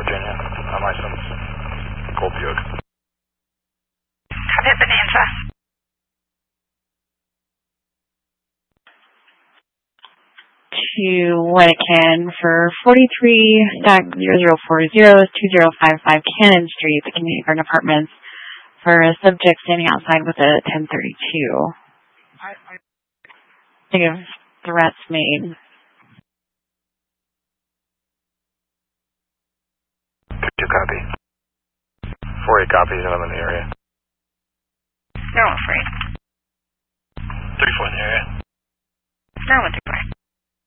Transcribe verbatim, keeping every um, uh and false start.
Virginia. Uh, my son's Gold Buick. Copy, Bonanza. To Wettican for forty-three stack zero zero four zero two zero five five Cannon Street, the Community Garden Apartments, for a subject standing outside with a ten thirty-two. I, I think of threats made. Two copy. Four eight copies, and I'm in the area. Zero one four eight. Three four in the area. Zero one three four.